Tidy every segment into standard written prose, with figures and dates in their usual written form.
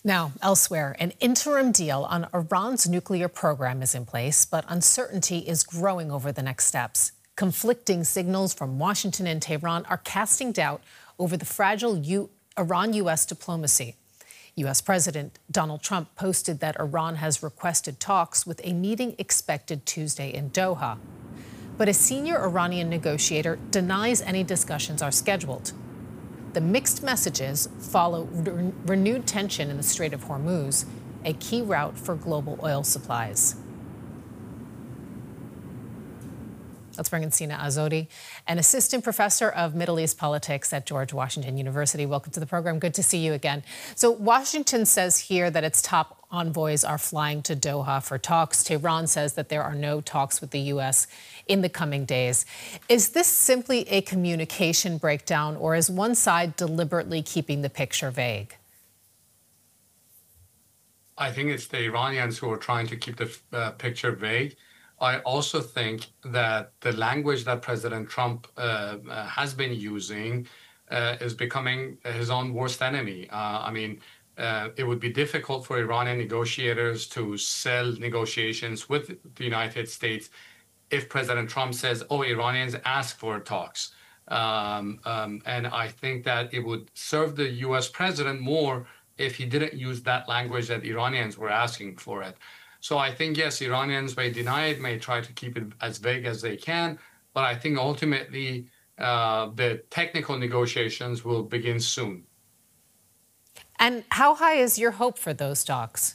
Now, elsewhere, an interim deal on Iran's nuclear program is in place, but uncertainty is growing over the next steps. Conflicting signals from Washington and Tehran are casting doubt over the fragile Iran-U.S. diplomacy. U.S. President Donald Trump posted that Iran has requested talks with a meeting expected Tuesday in Doha. But a senior Iranian negotiator denies any discussions are scheduled. The mixed messages follow renewed tension in the Strait of Hormuz, a key route for global oil supplies. Let's bring in Sina Azzouri, an assistant professor of Middle East politics at George Washington University. Welcome to the program. Good to see you again. So Washington says here that its top envoys are flying to Doha for talks. Tehran says that there are no talks with the U.S. in the coming days. Is this simply a communication breakdown, or is one side deliberately keeping the picture vague? I think it's the Iranians who are trying to keep the picture vague. I also think that the language that President Trump has been using is becoming his own worst enemy. It would be difficult for Iranian negotiators to sell negotiations with the United States if President Trump says, oh, Iranians ask for talks. And I think that it would serve the U.S. president more if he didn't use that language that Iranians were asking for it. So I think, yes, Iranians may deny it, may try to keep it as vague as they can, but I think ultimately the technical negotiations will begin soon. And how high is your hope for those talks?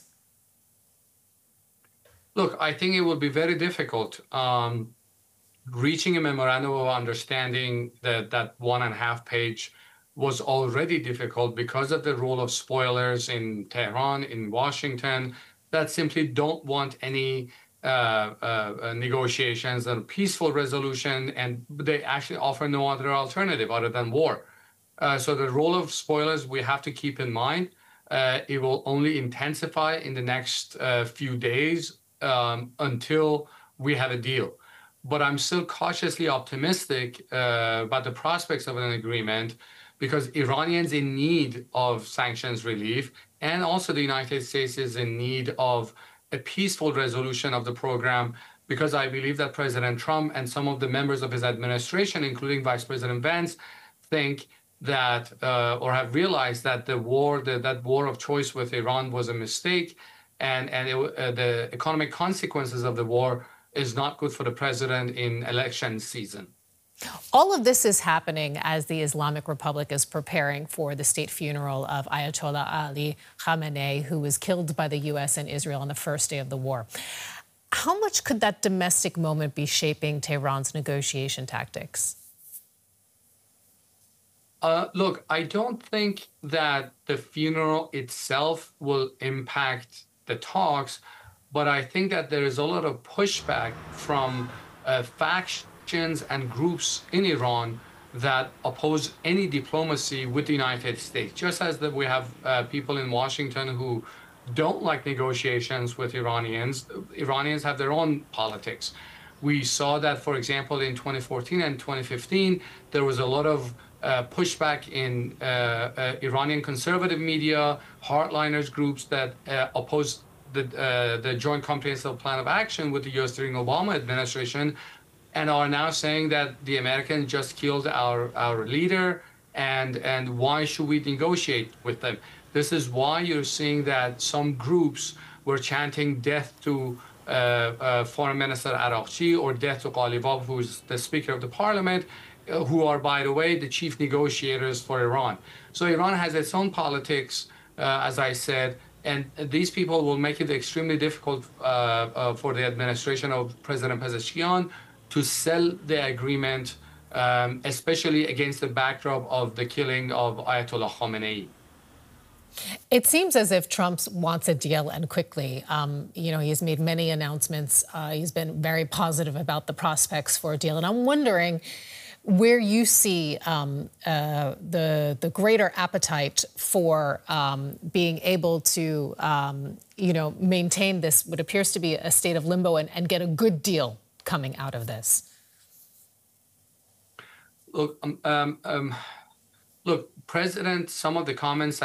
Look, I think it will be very difficult. Reaching a memorandum of understanding that 1.5 page was already difficult because of the role of spoilers in Tehran, in Washington, that simply don't want any negotiations and peaceful resolution, and they actually offer no other alternative other than war. So the role of spoilers we have to keep in mind. It will only intensify in the next few days until we have a deal. But I'm still cautiously optimistic about the prospects of an agreement, because Iranians in need of sanctions relief, and also the United States is in need of a peaceful resolution of the program, because I believe that President Trump and some of the members of his administration, including Vice President Vance, think that or have realized that that war of choice with Iran was a mistake, and the economic consequences of the war is not good for the president in election season. All of this is happening as the Islamic Republic is preparing for the state funeral of Ayatollah Ali Khamenei, who was killed by the U.S. and Israel on the first day of the war. How much could that domestic moment be shaping Tehran's negotiation tactics? Look, I don't think that the funeral itself will impact the talks, but I think that there is a lot of pushback from factions and groups in Iran that oppose any diplomacy with the United States. Just as that we have people in Washington who don't like negotiations with Iranians, Iranians have their own politics. We saw that, for example, in 2014 and 2015, there was a lot of pushback in Iranian conservative media, hardliners groups that opposed the Joint Comprehensive Plan of Action with the U.S. during Obama administration, and are now saying that the Americans just killed our leader, and why should we negotiate with them? This is why you're seeing that some groups were chanting death to Foreign Minister Araghchi or death to Ghalibaf, who's the Speaker of the Parliament, who are, by the way, the chief negotiators for Iran. So Iran has its own politics, as I said, and these people will make it extremely difficult for the administration of President Pezeshkian to sell the agreement, especially against the backdrop of the killing of Ayatollah Khamenei. It seems as if Trump wants a deal, and quickly. He's made many announcements. He's been very positive about the prospects for a deal. And I'm wondering where you see the greater appetite for being able to, maintain this, what appears to be a state of limbo, and get a good deal coming out of this. Look, President, some of the comments